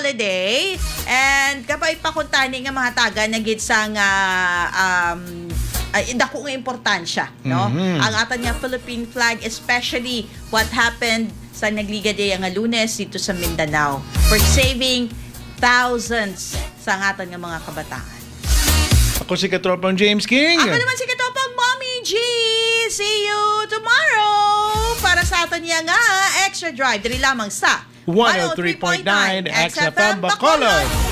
holiday. And kapay pakuntani nga mga taga na gid sa nga dako nga importansya, no? Ang atan nga Philippine flag, especially what happened sa Nagliga Day nga Lunes dito sa Mindanao for saving thousands sa atan nga mga kabataan. Ako si Katropang James King. Ako naman si Katopang Mommy G. See you tomorrow para sa atin nga Extra Drive. Dali lamang sa 103.9 XFM Bacolod.